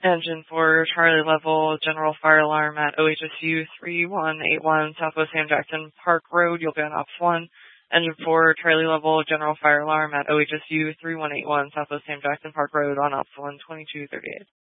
Engine 4, Charlie Level, general fire alarm at OHSU 3181 Southwest Sam Jackson Park Road. You'll be on Ops 1. Engine 4, Charlie Level, general fire alarm at OHSU 3181 Southwest Sam Jackson Park Road on Ops 1, 2238.